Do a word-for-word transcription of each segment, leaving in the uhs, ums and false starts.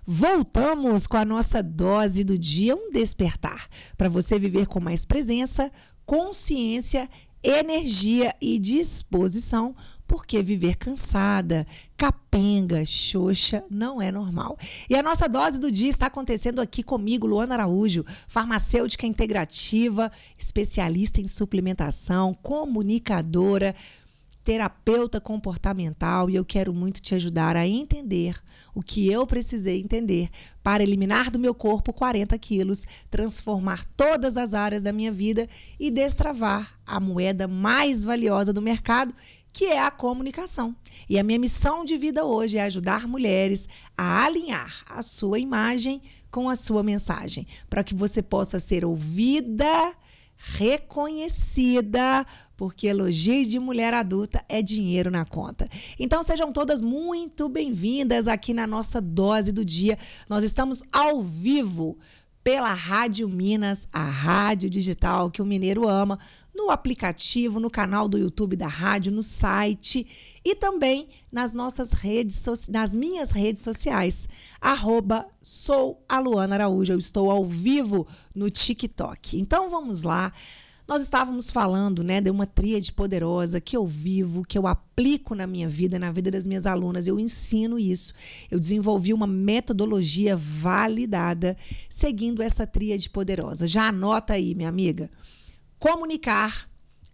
Voltamos com a nossa dose do dia, um despertar, para você viver com mais presença, consciência, energia e disposição, porque viver cansada, capenga, xoxa não é normal. E a nossa dose do dia está acontecendo aqui comigo, Luana Araújo, farmacêutica integrativa, especialista em suplementação, comunicadora, terapeuta comportamental, e eu quero muito te ajudar a entender o que eu precisei entender para eliminar do meu corpo quarenta quilos, transformar todas as áreas da minha vida e destravar a moeda mais valiosa do mercado, que é a comunicação. E a minha missão de vida hoje é ajudar mulheres a alinhar a sua imagem com a sua mensagem, para que você possa ser ouvida, reconhecida, porque elogio de mulher adulta é dinheiro na conta. Então sejam todas muito bem-vindas aqui na nossa dose do dia. Nós estamos ao vivo pela Rádio Minas, a rádio digital que o mineiro ama, no aplicativo, no canal do YouTube da rádio, no site e também nas nossas redes, nas minhas redes sociais. Arroba sou a Luana Araújo, eu estou ao vivo no TikTok. Então vamos lá. Nós estávamos falando, né, de uma tríade poderosa que eu vivo, que eu aplico na minha vida, na vida das minhas alunas. Eu ensino isso. Eu desenvolvi uma metodologia validada seguindo essa tríade poderosa. Já anota aí, minha amiga. Comunicar,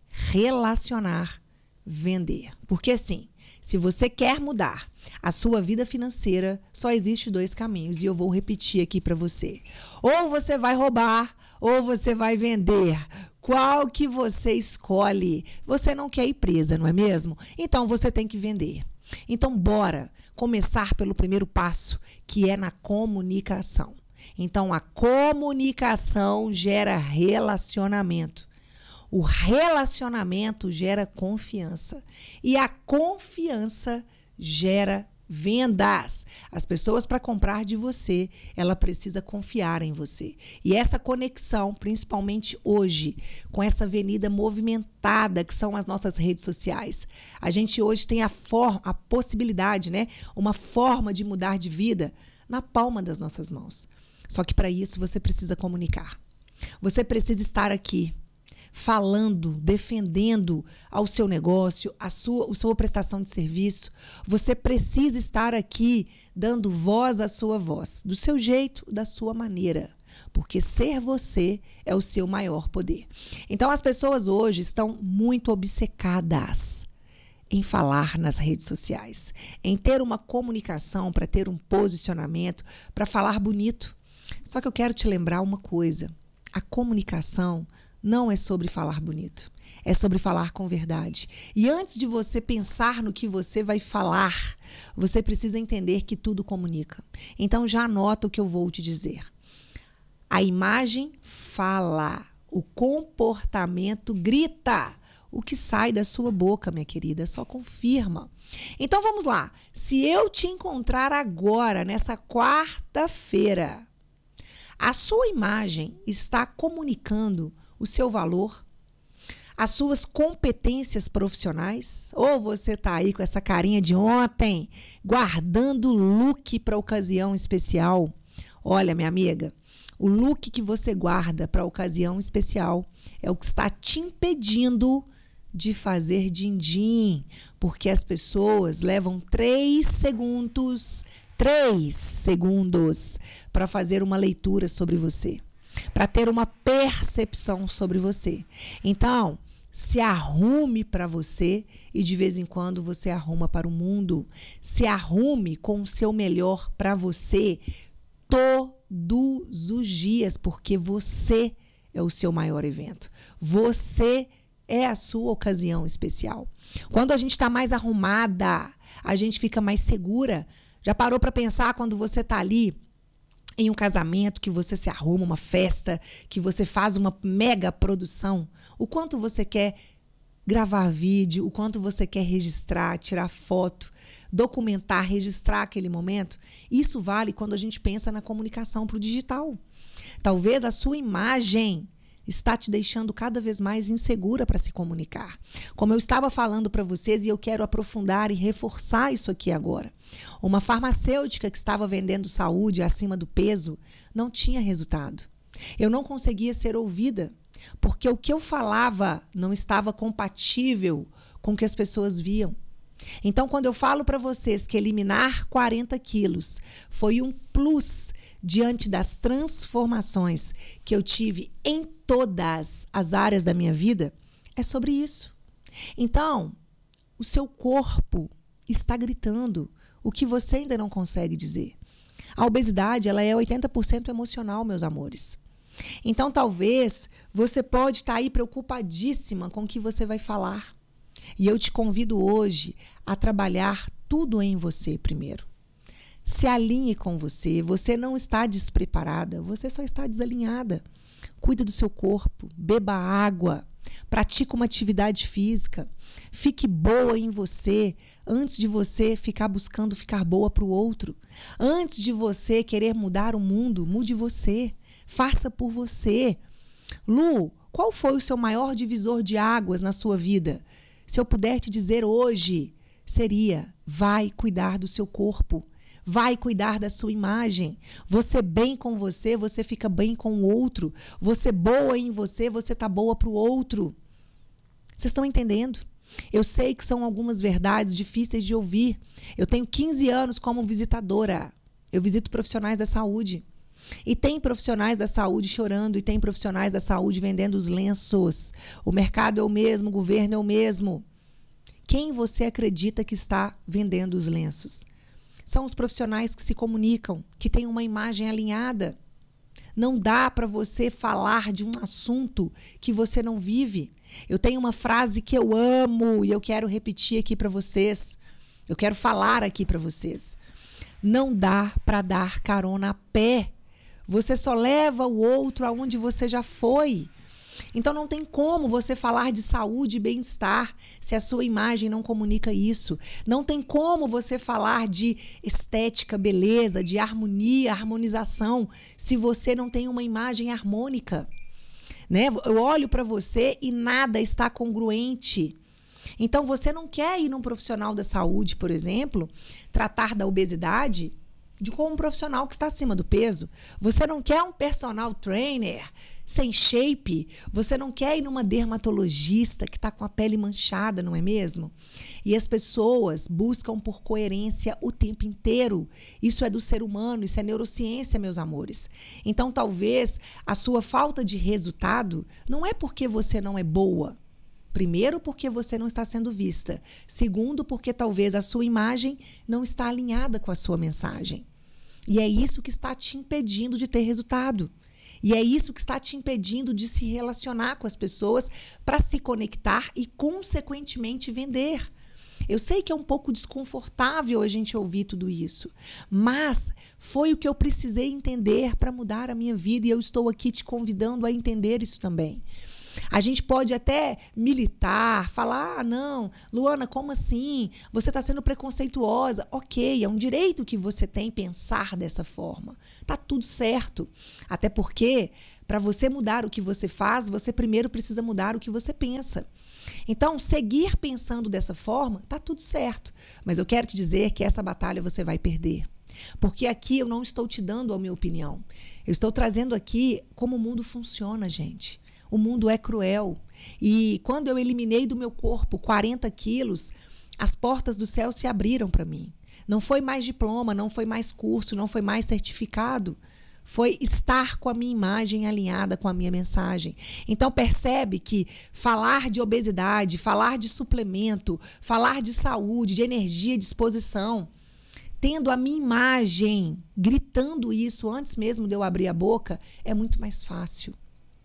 relacionar, vender. Porque assim, se você quer mudar a sua vida financeira, só existe dois caminhos. E eu vou repetir aqui para você. Ou você vai roubar, ou você vai vender. Qual que você escolhe? Você não quer ir presa, não é mesmo? Então, você tem que vender. Então, bora começar pelo primeiro passo, que é na comunicação. Então, a comunicação gera relacionamento. O relacionamento gera confiança. E a confiança gera vendas. As pessoas, para comprar de você, ela precisa confiar em você. E essa conexão, principalmente hoje, com essa avenida movimentada que são as nossas redes sociais. A gente hoje tem a, for a possibilidade, né? Uma forma de mudar de vida na palma das nossas mãos. Só que para isso você precisa comunicar. Você precisa estar aqui falando, defendendo ao seu negócio, a sua, a sua prestação de serviço. Você precisa estar aqui dando voz à sua voz, do seu jeito, da sua maneira, porque ser você é o seu maior poder. Então as pessoas hoje estão muito obcecadas em falar nas redes sociais, em ter uma comunicação, para ter um posicionamento, para falar bonito. Só que eu quero te lembrar uma coisa, a comunicação não é sobre falar bonito, é sobre falar com verdade. E antes de você pensar no que você vai falar, você precisa entender que tudo comunica. Então já anota o que eu vou te dizer. A imagem fala, o comportamento grita. O que sai da sua boca, minha querida, só confirma. Então vamos lá. Se eu te encontrar agora, nessa quarta-feira, a sua imagem está comunicando o seu valor, as suas competências profissionais, ou você está aí com essa carinha de ontem, guardando look para ocasião especial? Olha, minha amiga, o look que você guarda para ocasião especial é o que está te impedindo de fazer din-din, porque as pessoas levam três segundos, três segundos para fazer uma leitura sobre você, para ter uma percepção sobre você. Então, se arrume para você e de vez em quando você arruma para o mundo. Se arrume com o seu melhor para você todos os dias, porque você é o seu maior evento. Você é a sua ocasião especial. Quando a gente está mais arrumada, a gente fica mais segura. Já parou para pensar quando você está ali em um casamento, que você se arruma, uma festa, que você faz uma mega produção, o quanto você quer gravar vídeo, o quanto você quer registrar, tirar foto, documentar, registrar aquele momento? Isso vale quando a gente pensa na comunicação para o digital. Talvez a sua imagem está te deixando cada vez mais insegura para se comunicar. Como eu estava falando para vocês, e eu quero aprofundar e reforçar isso aqui agora. Uma farmacêutica que estava vendendo saúde acima do peso não tinha resultado. Eu não conseguia ser ouvida, porque o que eu falava não estava compatível com o que as pessoas viam. Então, quando eu falo para vocês que eliminar quarenta quilos foi um plus diante das transformações que eu tive em todas as áreas da minha vida, é sobre isso. Então, o seu corpo está gritando o que você ainda não consegue dizer. A obesidade, ela é oitenta por cento emocional, meus amores. Então, talvez você pode estar aí preocupadíssima com o que você vai falar. E eu te convido hoje a trabalhar tudo em você primeiro. Se alinhe com você. Você não está despreparada, você só está desalinhada. Cuida do seu corpo, beba água, pratique uma atividade física, fique boa em você antes de você ficar buscando ficar boa para o outro. Antes de você querer mudar o mundo, mude você, faça por você. Lu, qual foi o seu maior divisor de águas na sua vida? Se eu puder te dizer hoje, seria: vai cuidar do seu corpo. Vai cuidar da sua imagem. Você bem com você, você fica bem com o outro. Você boa em você, você tá boa para o outro. Vocês estão entendendo? Eu sei que são algumas verdades difíceis de ouvir. Eu tenho quinze anos como visitadora. Eu visito profissionais da saúde. E tem profissionais da saúde chorando, e tem profissionais da saúde vendendo os lenços. O mercado é o mesmo, o governo é o mesmo. Quem você acredita que está vendendo os lenços? São os profissionais que se comunicam, que têm uma imagem alinhada. Não dá para você falar de um assunto que você não vive. Eu tenho uma frase que eu amo e eu quero repetir aqui para vocês. Eu quero falar aqui para vocês. Não dá para dar carona a pé. Você só leva o outro aonde você já foi. Então não tem como você falar de saúde e bem-estar se a sua imagem não comunica isso. Não tem como você falar de estética, beleza, de harmonia, harmonização, se você não tem uma imagem harmônica. Né? Eu olho para você e nada está congruente. Então você não quer ir num profissional da saúde, por exemplo, tratar da obesidade de como um profissional que está acima do peso. Você não quer um personal trainer sem shape. Você não quer ir numa dermatologista que está com a pele manchada, não é mesmo? E as pessoas buscam por coerência o tempo inteiro. Isso é do ser humano, isso é neurociência, meus amores. Então, talvez a sua falta de resultado não é porque você não é boa. Primeiro, porque você não está sendo vista. Segundo, porque talvez a sua imagem não está alinhada com a sua mensagem. E é isso que está te impedindo de ter resultado. E é isso que está te impedindo de se relacionar com as pessoas para se conectar e, consequentemente, vender. Eu sei que é um pouco desconfortável a gente ouvir tudo isso, mas foi o que eu precisei entender para mudar a minha vida, e eu estou aqui te convidando a entender isso também. A gente pode até militar, falar: ah, não, Luana, como assim? Você está sendo preconceituosa. Ok, é um direito que você tem pensar dessa forma. Tá tudo certo. Até porque, para você mudar o que você faz, você primeiro precisa mudar o que você pensa. Então, seguir pensando dessa forma, tá tudo certo. Mas eu quero te dizer que essa batalha você vai perder. Porque aqui eu não estou te dando a minha opinião. Eu estou trazendo aqui como o mundo funciona, gente. O mundo é cruel. E quando eu eliminei do meu corpo quarenta quilos, as portas do céu se abriram para mim. Não foi mais diploma, não foi mais curso, não foi mais certificado. Foi estar com a minha imagem alinhada com a minha mensagem. Então percebe que falar de obesidade, falar de suplemento, falar de saúde, de energia, disposição, tendo a minha imagem gritando isso antes mesmo de eu abrir a boca, é muito mais fácil.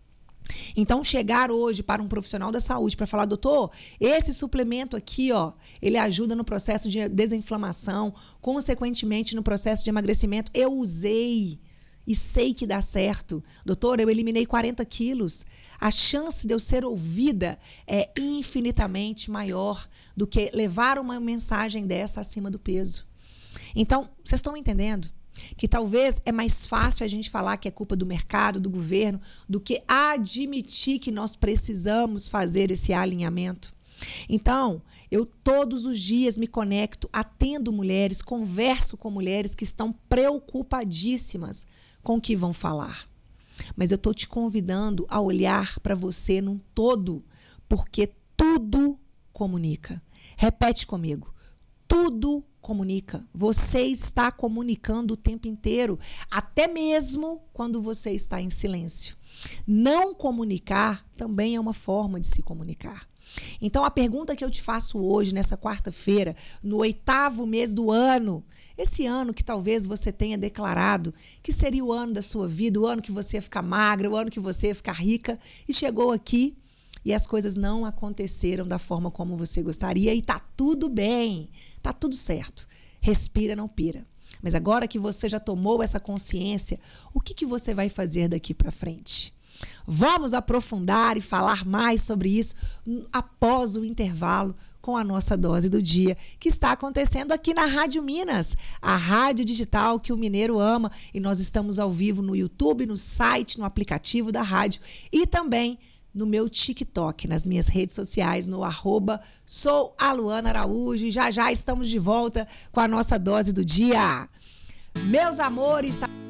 Então, chegar hoje para um profissional da saúde para falar: doutor, esse suplemento aqui, ó, ele ajuda no processo de desinflamação, consequentemente no processo de emagrecimento. Eu usei e sei que dá certo. Doutor, eu eliminei quarenta quilos. A chance de eu ser ouvida é infinitamente maior do que levar uma mensagem dessa acima do peso. Então, vocês estão entendendo? Que talvez é mais fácil a gente falar que é culpa do mercado, do governo, do que admitir que nós precisamos fazer esse alinhamento. Então, eu todos os dias me conecto, atendo mulheres, converso com mulheres que estão preocupadíssimas com o que vão falar. Mas eu estou te convidando a olhar para você num todo, porque tudo comunica. Repete comigo. Tudo comunica. Você está comunicando o tempo inteiro, até mesmo quando você está em silêncio. Não comunicar também é uma forma de se comunicar. Então, a pergunta que eu te faço hoje, nessa quarta-feira, no oitavo mês do ano, esse ano que talvez você tenha declarado que seria o ano da sua vida, o ano que você ia ficar magra, o ano que você ia ficar rica, e chegou aqui e as coisas não aconteceram da forma como você gostaria, e tá tudo bem, tá tudo certo. Respira, não pira. Mas agora que você já tomou essa consciência, o que, que você vai fazer daqui para frente? Vamos aprofundar e falar mais sobre isso após o intervalo com a nossa dose do dia, que está acontecendo aqui na Rádio Minas, a rádio digital que o mineiro ama. E nós estamos ao vivo no YouTube, no site, no aplicativo da rádio e também no meu TikTok, nas minhas redes sociais, no arroba sou a Luana Araújo. E já já estamos de volta com a nossa dose do dia. Meus amores... Tá...